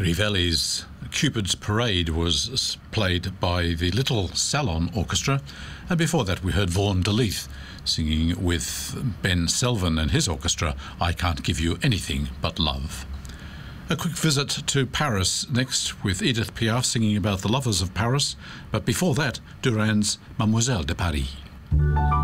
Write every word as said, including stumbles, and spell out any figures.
Rivelli's Cupid's Parade was played by the Little Salon Orchestra, and before that we heard Vaughan DeLeith singing with Ben Selvin and his orchestra, I Can't Give You Anything But Love. A quick visit to Paris next with Edith Piaf singing about the lovers of Paris, but before that, Duran's Mademoiselle de Paris.